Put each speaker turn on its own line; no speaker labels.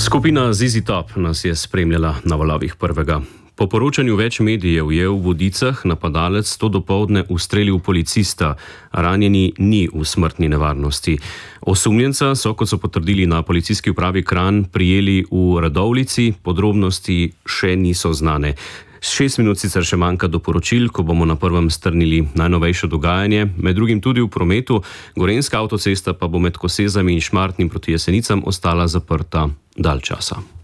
Skupina ZZ Top nas je spremljala na valovih prvega. Po poročanju več medijev je v Vodicah napadalec to dopoldne ustrelil policista, ranjeni ni v smrtni nevarnosti. Osumljenca so, kot so potrdili na policijski upravi Kranj, prijeli v Radovljici, podrobnosti še niso znane. 6 minut sicer še manjka do poročil, ko bomo na prvem strnili najnovejše dogajanje, med drugim tudi v prometu. Gorenjska avtocesta pa bo med Kosezami in Šmartnim proti Jesenicam ostala zaprta dalj časa.